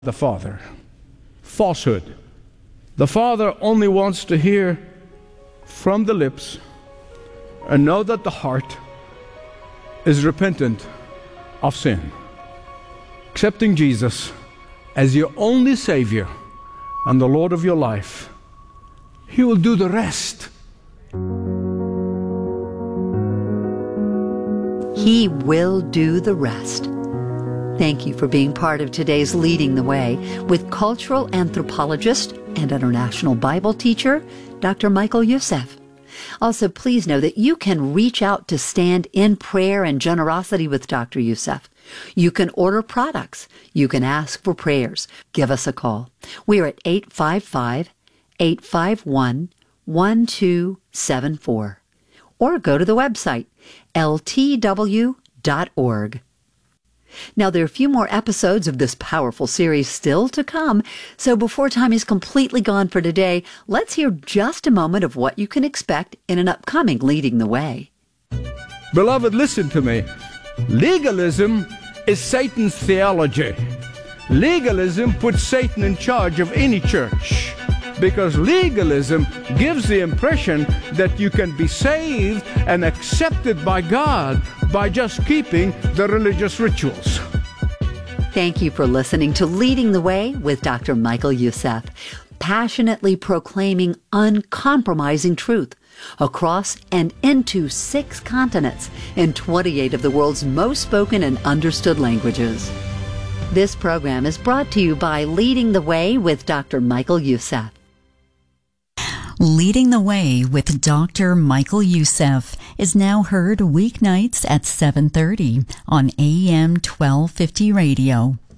the Father. Falsehood. The Father only wants to hear from the lips and know that the heart is repentant of sin. Accepting Jesus as your only Savior and the Lord of your life, He will do the rest. He will do the rest. Thank you for being part of today's Leading the Way with cultural anthropologist and international Bible teacher, Dr. Michael Youssef. Also, please know that you can reach out to stand in prayer and generosity with Dr. Youssef. You can order products. You can ask for prayers. Give us a call. We are at 855-851-1274. Or go to the website, ltw.org. Now, there are a few more episodes of this powerful series still to come, so before time is completely gone for today, let's hear just a moment of what you can expect in an upcoming Leading the Way. Beloved, listen to me. Legalism is Satan's theology. Legalism puts Satan in charge of any church, because legalism gives the impression that you can be saved and accepted by God by just keeping the religious rituals. Thank you for listening to Leading the Way with Dr. Michael Youssef, passionately proclaiming uncompromising truth across and into 6 continents in 28 of the world's most spoken and understood languages. This program is brought to you by Leading the Way with Dr. Michael Youssef. Leading the Way with Dr. Michael Youssef is now heard weeknights at 7:30 on AM 1250 radio.